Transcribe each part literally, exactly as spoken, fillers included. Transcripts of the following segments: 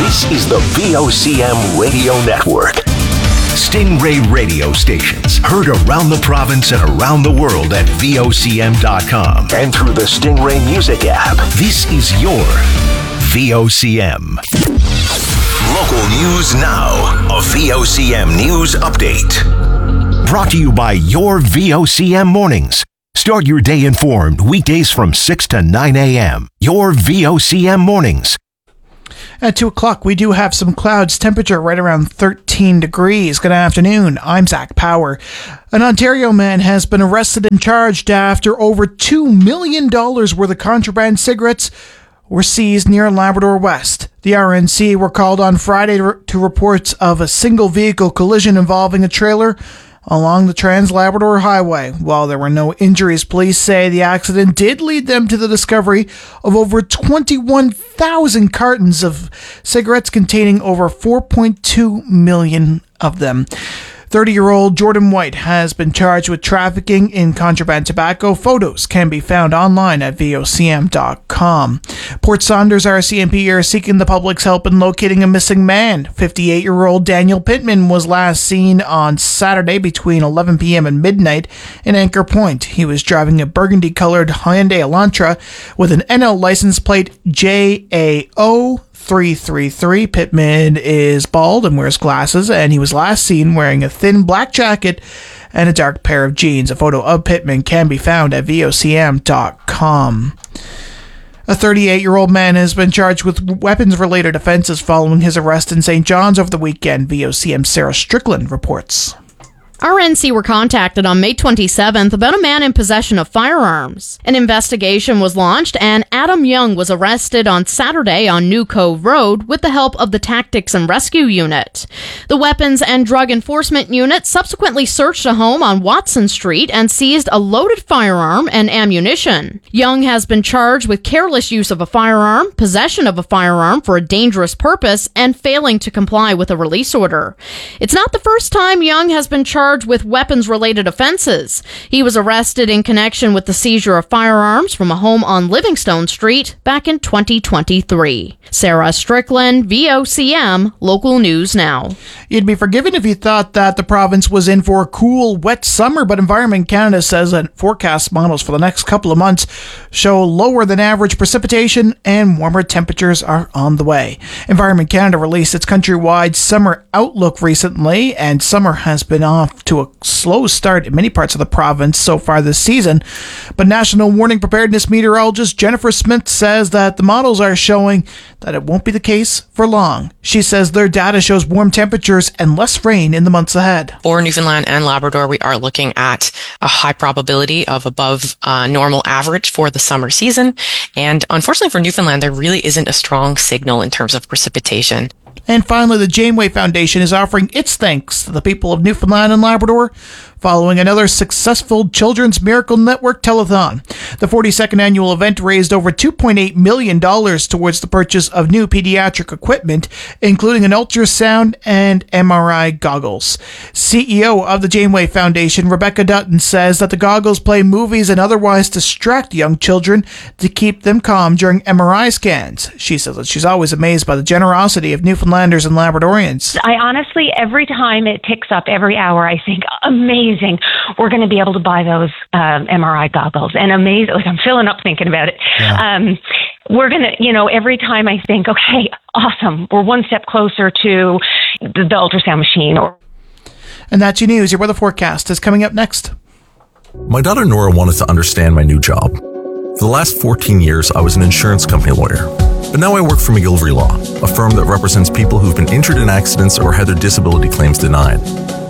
This is the V O C M Radio Network. Stingray radio stations heard around the province and around the world at V O C M dot com and through the Stingray Music app. This is your V O C M. Local news now. A V O C M News Update. Brought to you by your V O C M Mornings. Start your day informed weekdays from six to nine a.m. Your V O C M Mornings. At two o'clock, we do have some clouds, temperature right around thirteen degrees. Good afternoon, I'm Zach Power. An Ontario man has been arrested and charged after over two million dollars worth of contraband cigarettes were seized near Labrador West. The R N C were called on Friday to reports of a single vehicle collision involving a trailer along the Trans-Labrador Highway. While there were no injuries, police say the accident did lead them to the discovery of over twenty-one thousand cartons of cigarettes containing over four point two million of them. thirty-year-old Jordan White has been charged with trafficking in contraband tobacco. Photos can be found online at V O C M dot com. Port Saunders R C M P are seeking the public's help in locating a missing man. fifty-eight-year-old Daniel Pittman was last seen on Saturday between eleven p.m. and midnight in Anchor Point. He was driving a burgundy-colored Hyundai Elantra with an N L license plate J A O three three three. Pittman is bald and wears glasses, and he was last seen wearing a thin black jacket and a dark pair of jeans. A photo of Pittman can be found at V O C M dot com. A thirty-eight-year-old man has been charged with weapons-related offenses following his arrest in Saint John's over the weekend. V O C M's Sarah Strickland reports. R N C were contacted on May twenty-seventh about a man in possession of firearms. An investigation was launched, and Adam Young was arrested on Saturday on New Cove Road with the help of the Tactics and Rescue Unit. The Weapons and Drug Enforcement Unit subsequently searched a home on Watson Street and seized a loaded firearm and ammunition. Young has been charged with careless use of a firearm, possession of a firearm for a dangerous purpose, and failing to comply with a release order. It's not the first time Young has been charged with weapons-related offenses. He was arrested in connection with the seizure of firearms from a home on Livingstone Street back in twenty twenty-three. Sarah Strickland, V O C M, Local News Now. You'd be forgiven if you thought that the province was in for a cool, wet summer, but Environment Canada says that forecast models for the next couple of months show lower than average precipitation and warmer temperatures are on the way. Environment Canada released its countrywide summer outlook recently, and summer has been off to a slow start in many parts of the province so far this season. But National Warning Preparedness meteorologist Jennifer Smith says that the models are showing that it won't be the case for long. She says their data shows warm temperatures and less rain in the months ahead. For Newfoundland and Labrador, we are looking at a high probability of above uh, normal average for the summer season. And unfortunately for Newfoundland, there really isn't a strong signal in terms of precipitation. And finally, the Janeway Foundation is offering its thanks to the people of Newfoundland and Labrador following another successful Children's Miracle Network telethon. The forty-second annual event raised over two point eight million dollars towards the purchase of new pediatric equipment, including an ultrasound and M R I goggles. C E O of the Janeway Foundation, Rebecca Dutton, says that the goggles play movies and otherwise distract young children to keep them calm during M R I scans. She says that she's always amazed by the generosity of Newfoundlanders and Labradorians. I honestly, every time it ticks up every hour, I think, amazing. We're going to be able to buy those um, M R I goggles. And amazing, like I'm filling up thinking about it. Yeah. Um, we're going to, you know, every time I think, okay, awesome, we're one step closer to the, the ultrasound machine. Or And that's your news. Your weather forecast is coming up next. My daughter Nora wanted to understand my new job. For the last fourteen years, I was an insurance company lawyer. But now I work for McGillivray Law, a firm that represents people who've been injured in accidents or had their disability claims denied.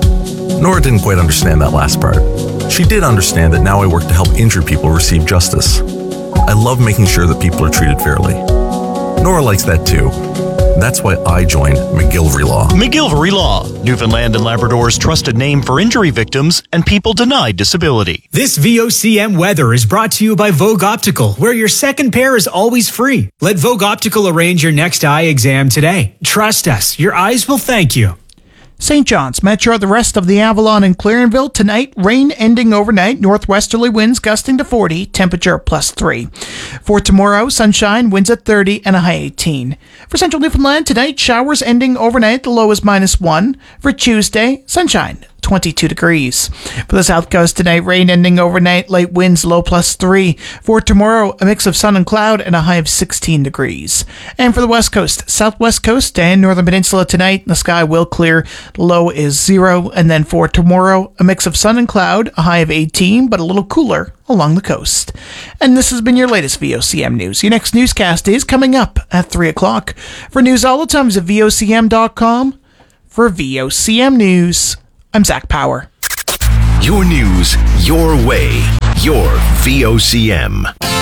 Nora didn't quite understand that last part. She did understand that now I work to help injured people receive justice. I love making sure that people are treated fairly. Nora likes that too. That's why I joined McGillivray Law. McGillivray Law, Newfoundland and Labrador's trusted name for injury victims and people denied disability. This V O C M weather is brought to you by Vogue Optical, where your second pair is always free. Let Vogue Optical arrange your next eye exam today. Trust us, your eyes will thank you. Saint John's, Metro, the rest of the Avalon and Clarenville. Tonight, rain ending overnight. Northwesterly winds gusting to forty. Temperature plus three. For tomorrow, sunshine, winds at thirty and a high eighteen. For central Newfoundland, tonight, showers ending overnight. The low is minus one. For Tuesday, sunshine, twenty-two degrees. For the south coast tonight, rain ending overnight. Light winds, low plus three. For tomorrow, a mix of sun and cloud and a high of sixteen degrees. And for the west coast, southwest coast and northern peninsula tonight, the sky will clear. Low is zero. And then for tomorrow, a mix of sun and cloud, a high of eighteen, but a little cooler along the coast. And this has been your latest V O C M news. Your next newscast is coming up at three o'clock. For news all the time, visit V O C M dot com. For V O C M News, I'm Zach Power. Your news, your way, your V O C M.